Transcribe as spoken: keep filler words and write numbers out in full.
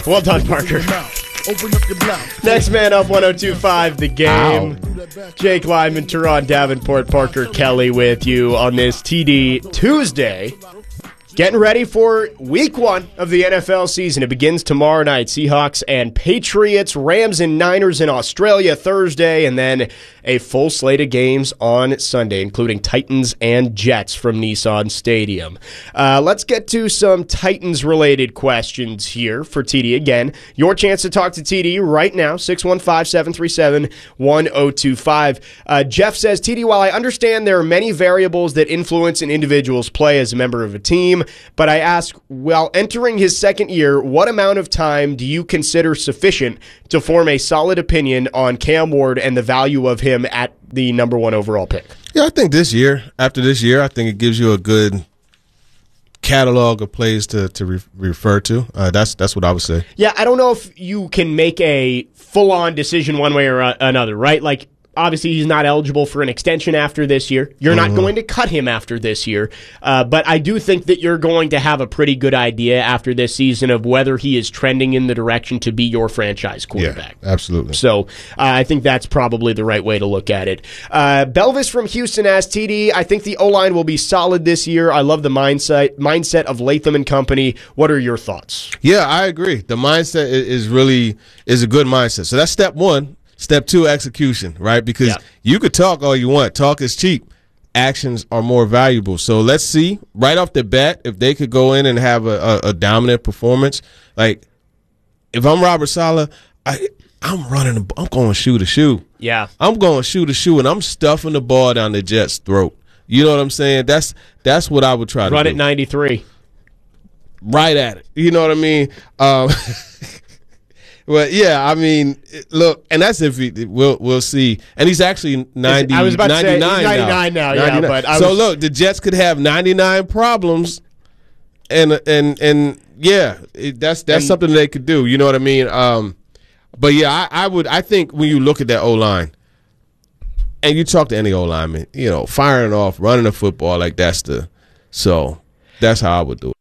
Well done, Parker. Next man up, one oh two point five The Game. Ow. Jake Lyman, Teron Davenport, Parker Kelly with you on this T D Tuesday. Getting ready for week one of the N F L season. It begins tomorrow night. Seahawks and Patriots, Rams and Niners in Australia Thursday, and then a full slate of games on Sunday, including Titans and Jets from Nissan Stadium. Uh, let's get to some Titans-related questions here for T D. Again, your chance to talk to T D right now, six one five, seven three seven, one oh two five. Uh, Jeff says, T D, while I understand there are many variables that influence an individual's play as a member of a team, but I ask, while entering his second year, what amount of time do you consider sufficient to form a solid opinion on Cam Ward and the value of him at the number one overall pick? Yeah, I think this year, after this year, I think it gives you a good catalog of plays to, to re- refer to. Uh, that's that's what I would say. Yeah, I don't know if you can make a full-on decision one way or uh, another, right? Like, obviously, he's not eligible for an extension after this year. You're mm-hmm. not going to cut him after this year. Uh, but I do think that you're going to have a pretty good idea after this season of whether he is trending in the direction to be your franchise quarterback. Yeah, absolutely. So uh, I think that's probably the right way to look at it. Uh, Belvis from Houston asks, T D, I think the O-line will be solid this year. I love the mindset mindset of Latham and company. What are your thoughts? Yeah, I agree. The mindset is really is a good mindset. So that's step one. Step two, execution, right? Because yeah. you could talk all you want. Talk is cheap. Actions are more valuable. So let's see right off the bat if they could go in and have a, a, a dominant performance. Like, if I'm Robert Saleh, I, I'm running. I'm going shoe to shoe. Yeah, I'm going shoe to shoe, and I'm stuffing the ball down the Jets' throat. You know what I'm saying? That's that's what I would try to run do. Run at ninety-three. Right at it. You know what I mean? Um, Well, yeah, I mean, look, and that's if he, we'll we'll see. And he's actually ninety. I was about to say he's ninety-nine now. now ninety-nine. Yeah, but I so was, look, the Jets could have ninety-nine problems, and and and yeah, it, that's that's and, something they could do. You know what I mean? Um, but yeah, I, I would. I think when you look at that O line, and you talk to any O lineman, you know, firing off, running the football, like that's the so that's how I would do it.